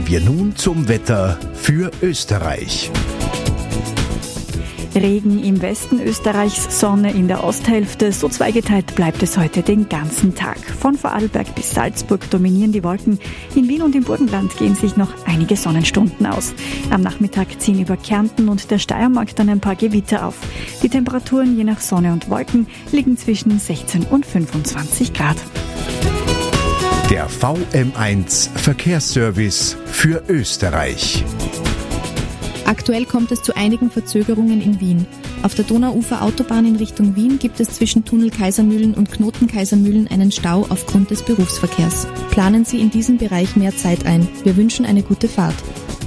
wir nun zum Wetter für Österreich. Regen im Westen Österreichs, Sonne in der Osthälfte. So zweigeteilt bleibt es heute den ganzen Tag. Von Vorarlberg bis Salzburg dominieren die Wolken. In Wien und im Burgenland gehen sich noch einige Sonnenstunden aus. Am Nachmittag ziehen über Kärnten und der Steiermark dann ein paar Gewitter auf. Die Temperaturen je nach Sonne und Wolken liegen zwischen 16 und 25 Grad. Der VM1 Verkehrsservice für Österreich. Aktuell kommt es zu einigen Verzögerungen in Wien. Auf der Donauuferautobahn in Richtung Wien gibt es zwischen Tunnel Kaisermühlen und Knoten Kaisermühlen einen Stau aufgrund des Berufsverkehrs. Planen Sie in diesem Bereich mehr Zeit ein. Wir wünschen eine gute Fahrt.